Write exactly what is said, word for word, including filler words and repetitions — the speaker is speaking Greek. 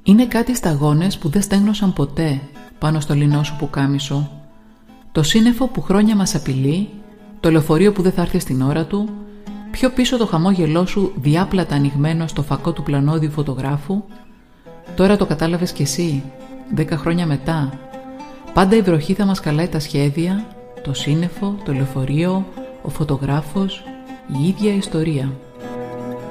Είναι κάτι σταγόνες που δεν στέγνωσαν ποτέ πάνω στο λινό σου πουκάμισο. Το σύννεφο που χρόνια μας απειλεί, το λεωφορείο που δεν θα έρθει στην ώρα του, πιο πίσω το χαμόγελό σου διάπλατα ανοιγμένο στο φακό του πλανόδιου φωτογράφου. Τώρα το κατάλαβες κι εσύ, δέκα χρόνια μετά. Πάντα η βροχή θα μας καλάει τα σχέδια, το σύννεφο, το λεωφορείο, ο φωτογράφος, η ίδια ιστορία.